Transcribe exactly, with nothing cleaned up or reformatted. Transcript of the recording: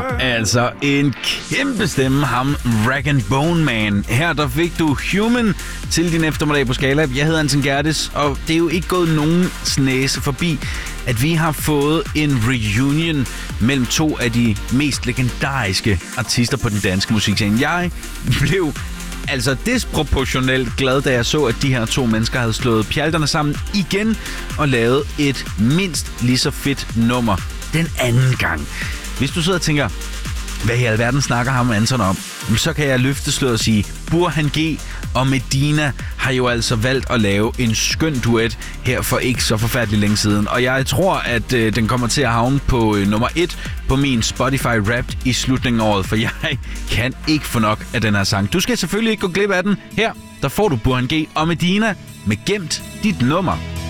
var altså en kæmpe stemme, ham Rag and Bone Man. Her der fik du Human til din eftermiddag på Skala. Jeg hedder Anton Gertis, og det er jo ikke gået nogen næse forbi, at vi har fået en reunion mellem to af de mest legendariske artister på den danske musikscene. Jeg blev altså disproportionelt glad, da jeg så, at de her to mennesker havde slået pjalterne sammen igen og lavet et mindst lige så fedt nummer den anden gang. Hvis du sidder og tænker, hvad i alverden snakker ham Anton om, så kan jeg løfte slået og sige, Burhan G og Medina har jo altså valgt at lave en skøn duet her for ikke så forfærdelig længe siden. Og jeg tror, at øh, den kommer til at havne på øh, nummer et på min Spotify Wrapped i slutningen af året, for jeg kan ikke få nok af den her sang. Du skal selvfølgelig ikke gå glip af den. Her, der får du Burhan G og Medina med Gemt dit nummer.